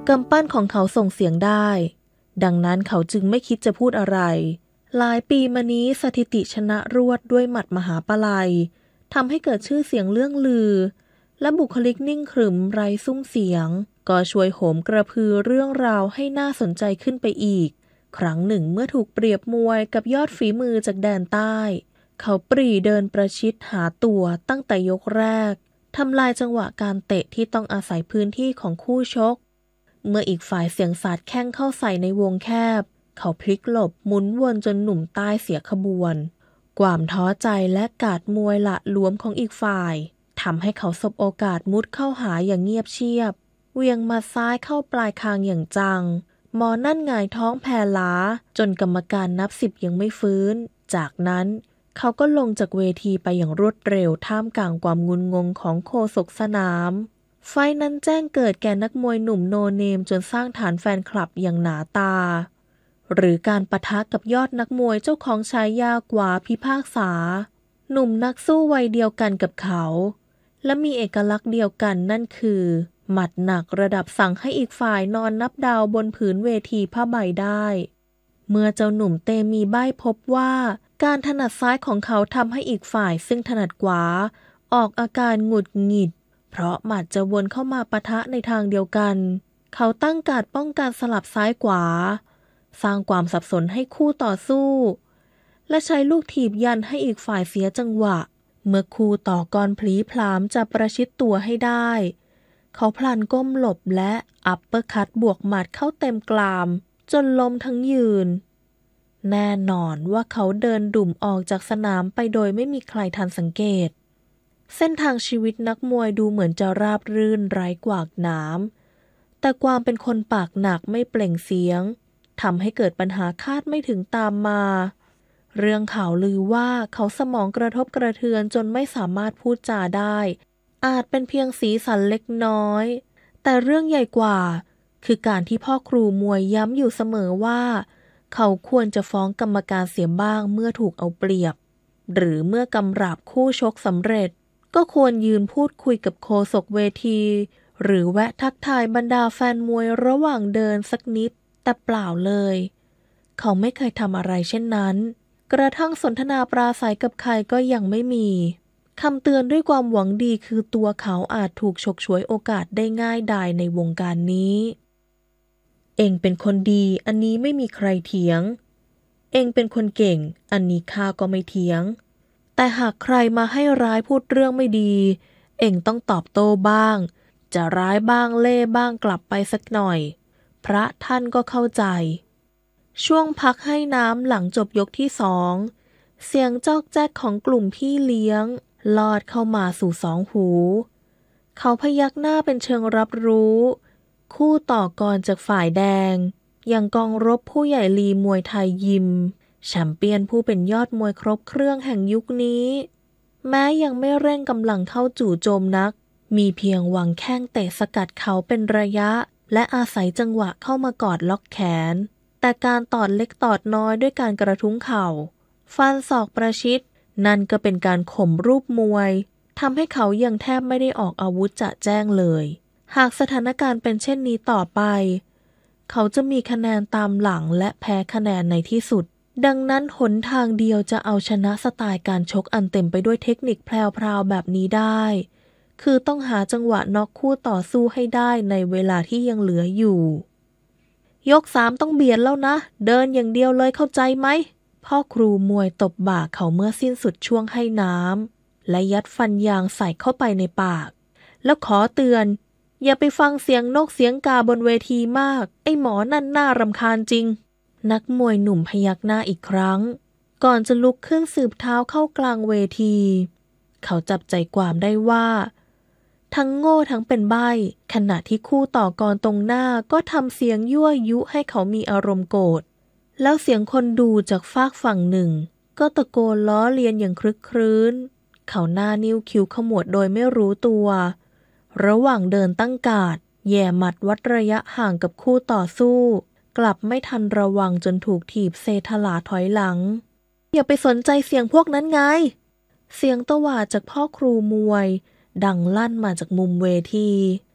กำปั้นของเขาส่งเสียงได้ดังนั้นเขาจึงไม่คิดจะพูดอะไรหลายปีมานี้สถิติชนะรวดด้วยหมัดมหาปลัยทำให้เกิดชื่อเสียงเรื่องลือและบุคลิกนิ่งขรึมไร้ซุ้มเสียงก็ช่วยโหมกระพือเรื่องราวให้น่าสนใจขึ้นไปอีกครั้งหนึ่งเมื่อถูกเปรียบมวยกับยอดฝีมือจากแดนใต้เขาปรีเดินประชิดหาตัวตั้งแต่ยกแรกทำลายจังหวะการเตะที่ต้องอาศัยพื้นที่ของคู่ชกเมื่ออีกฝ่ายเสียงสาดแข้งเข้าใส่ในวงแคบเขาพลิกหลบหมุนวนจนหนุ่มใต้เสียขบวนความท้อใจและกาดมวยละหลวมของอีกฝ่ายทำให้เขาสบโอกาสมุดเข้าหาอย่างเงียบเชียบเวียงมาซ้ายเข้าปลายคางอย่างจังหมอนั่นหงายท้องแผ่ล้าจนกรรมการนับ10ยังไม่ฟื้นจากนั้นเขาก็ลงจากเวทีไปอย่างรวดเร็วท่ามกลางความงุนงงของโฆษกสนามไฟนั้นแจ้งเกิดแก่นักมวยหนุ่มโนเนมจนสร้างฐานแฟนคลับอย่างหนาตาหรือการปะทะกับยอดนักมวยเจ้าของฉายากว่าพิพากษาหนุ่มนักสู้วัยเดียวกันกับเขาและมีเอกลักษณ์เดียวกันนั่นคือหมัดหนักระดับสั่งให้อีกฝ่ายนอนนับดาวบนผืนเวทีผ้าใบได้เมื่อเจ้าหนุ่มเตมีใบ้พบว่าการถนัดซ้ายของเขาทำให้อีกฝ่ายซึ่งถนัดขวาออกอาการหงุดหงิดเพราะหมัดจะวนเข้ามาปะทะในทางเดียวกันเขาตั้งการป้องกันสลับซ้ายขวาสร้างความสับสนให้คู่ต่อสู้และใช้ลูกถีบยันให้อีกฝ่ายเสียจังหวะเมื่อคู่ต่อกรพลีพลามจะประชิดตัวให้ได้เขาพลันก้มหลบและอัปเปอร์คัตบวกหมัดเข้าเต็มกรามจนล้มทั้งยืนแน่นอนว่าเขาเดินดุ่มออกจากสนามไปโดยไม่มีใครทันสังเกตเส้นทางชีวิตนักมวยดูเหมือนจะราบรื่นไร้กวากหนามแต่ความเป็นคนปากหนักไม่เปล่งเสียงทำให้เกิดปัญหาคาดไม่ถึงตามมาเรื่องข่าวลือว่าเขาสมองกระทบกระเทือนจนไม่สามารถพูดจาได้อาจเป็นเพียงสีสันเล็กน้อยแต่เรื่องใหญ่กว่าคือการที่พ่อครูมวยย้ำอยู่เสมอว่าเขาควรจะฟ้องกรรมการเสียบ้างเมื่อถูกเอาเปรียบหรือเมื่อกำราบคู่ชกสำเร็จก็ควรยืนพูดคุยกับโฆษกเวทีหรือแวะทักทายบรรดาแฟนมวยระหว่างเดินสักนิดแต่เปล่าเลยเขาไม่เคยทำอะไรเช่นนั้นกระทั่งสนทนาปราศัยกับใครก็ยังไม่มีคำเตือนด้วยความหวังดีคือตัวเขาอาจถูกฉกฉวยโอกาสได้ง่ายดายในวงการนี้เองเป็นคนดีอันนี้ไม่มีใครเถียงเองเป็นคนเก่งอันนี้ข้าก็ไม่เถียงแต่หากใครมาให้ร้ายพูดเรื่องไม่ดีเองต้องตอบโต้บ้างจะร้ายบ้างเล่บ้างกลับไปสักหน่อยพระท่านก็เข้าใจช่วงพักให้น้ำหลังจบยกที่2เสียงจอกแจ๊กของกลุ่มพี่เลี้ยงลอดเข้ามาสู่2 หูเขาพยักหน้าเป็นเชิงรับรู้คู่ต่อกรจากฝ่ายแดงอย่างกองรบผู้ใหญ่ลีมวยไทยยิมแชมเปี้ยนผู้เป็นยอดมวยครบเครื่องแห่งยุคนี้แม้ยังไม่เร่งกำลังเข้าจู่โจมนักมีเพียงวางแข้งเตะสกัดเขาเป็นระยะและอาศัยจังหวะเข้ามากอดล็อกแขนแต่การตอดเล็กตอดน้อยด้วยการกระทุ้งเข่าฟันศอกประชิดนั่นก็เป็นการข่มรูปมวยทำให้เขายังแทบไม่ได้ออกอาวุธจะแจ้งเลยหากสถานการณ์เป็นเช่นนี้ต่อไปเขาจะมีคะแนนตามหลังและแพ้คะแนนในที่สุดดังนั้นหนทางเดียวจะเอาชนะสไตล์การชกอันเต็มไปด้วยเทคนิคแพรวๆแบบนี้ได้คือต้องหาจังหวะน็อกคู่ต่อสู้ให้ได้ในเวลาที่ยังเหลืออยู่ยก3ต้องเบียดแล้วนะเดินอย่างเดียวเลยเข้าใจไหมพ่อครูมวยตบบ่าเขาเมื่อสิ้นสุดช่วงให้น้ำและยัดฟันยางใส่เข้าไปในปากแล้วขอเตือนอย่าไปฟังเสียงนกเสียงกาบนเวทีมากไอ้หมอนั่นน่ารำคาญจริงนักมวยหนุ่มพยักหน้าอีกครั้งก่อนจะลุกขึ้นสืบเท้าเข้ากลางเวทีเขาจับใจความได้ว่าทั้งโง่ทั้งเป็นใบ้ขณะที่คู่ต่อกรตรงหน้าก็ทำเสียงยั่วยุให้เขามีอารมณ์โกรธแล้วเสียงคนดูจากฝากฝั่งหนึ่งก็ตะโกนล้อเลียนอย่างครึกครื้นเขาหน้านิ้วคิ้วขมวดโดยไม่รู้ตัวระหว่างเดินตั้งการ์ดแย่หมัดวัดระยะห่างกับคู่ต่อสู้กลับไม่ทันระวังจนถูกถีบเซถลาถอยหลังอย่าไปสนใจเสียงพวกนั้นไงเสียงตวาดจากพ่อครูมวยดังลั่นมาจากมุมเวที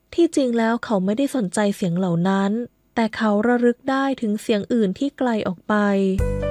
ที่จริงแล้วเขาไม่ได้สนใจเสียงเหล่านั้นแต่เขาระลึกได้ถึงเสียงอื่นที่ไกลออกไป